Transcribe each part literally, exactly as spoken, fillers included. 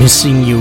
Missing You.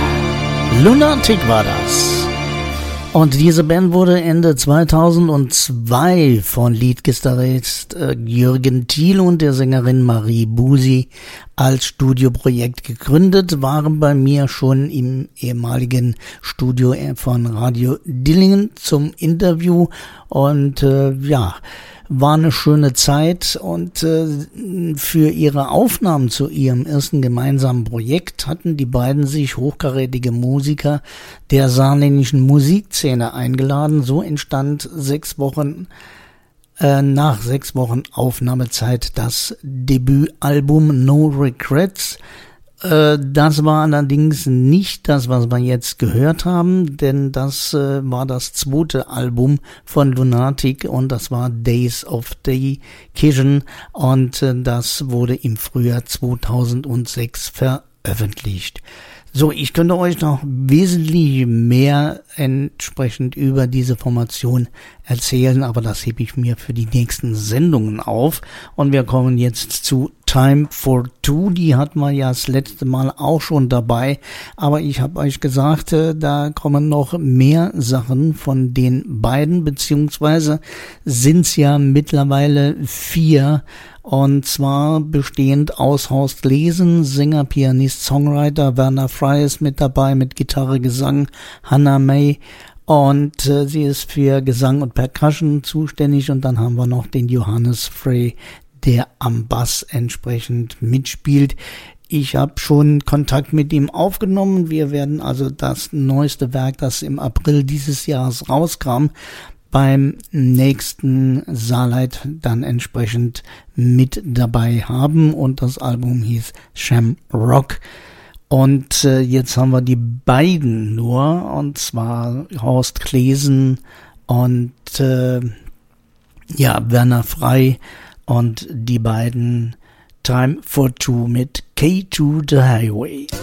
Lunatic war das. Und diese Band wurde Ende zweitausendzwei von Leadgitarrist äh, Jürgen Thiel und der Sängerin Marie Busi als Studioprojekt gegründet, waren bei mir schon im ehemaligen Studio von Radio Dillingen zum Interview und äh, ja, war eine schöne Zeit und äh, für ihre Aufnahmen zu ihrem ersten gemeinsamen Projekt hatten die beiden sich hochkarätige Musiker der saarländischen Musikszene eingeladen. So entstand sechs Wochen äh, nach sechs Wochen Aufnahmezeit das Debütalbum No Regrets. Das war allerdings nicht das, was wir jetzt gehört haben, denn das äh, war das zweite Album von Lunatic und das war Days of Dedication und äh, das wurde im Frühjahr zweitausendsechs veröffentlicht. So, ich könnte euch noch wesentlich mehr entsprechend über diese Formation erzählen, aber das hebe ich mir für die nächsten Sendungen auf. Und wir kommen jetzt zu Time for Two. Die hatten wir ja das letzte Mal auch schon dabei, aber ich habe euch gesagt, da kommen noch mehr Sachen von den beiden, beziehungsweise sind es ja mittlerweile vier. Und zwar bestehend aus Horst Lesen, Sänger, Pianist, Songwriter, Werner Frey ist mit dabei mit Gitarre, Gesang, Hannah May und äh, sie ist für Gesang und Percussion zuständig und dann haben wir noch den Johannes Frey, der am Bass entsprechend mitspielt. Ich habe schon Kontakt mit ihm aufgenommen. Wir werden also das neueste Werk, das im April dieses Jahres rauskam, beim nächsten Saarlight dann entsprechend mit dabei haben und das Album hieß Shamrock. Und äh, jetzt haben wir die beiden nur, und zwar Horst Klesen und äh, ja Werner Frey und die beiden Time for Two mit K to the Highway.